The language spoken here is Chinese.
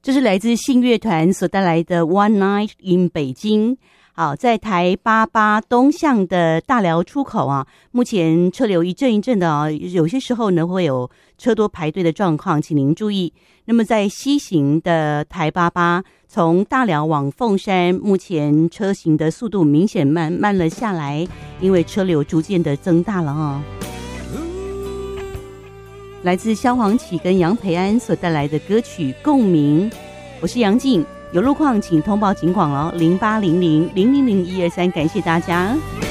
这是来自信乐团所带来的 One Night in 北京。好，在台88东向的大寮出口啊，目前车流一阵一阵的啊，有些时候呢会有车多排队的状况，请您注意。那么在西行的台88，从大寮往凤山，目前车行的速度明显慢了下来，因为车流逐渐的增大了啊。来自萧煌奇跟杨培安所带来的歌曲《共鸣》，我是杨静，有路况请通报警广哦，0800000123，感谢大家。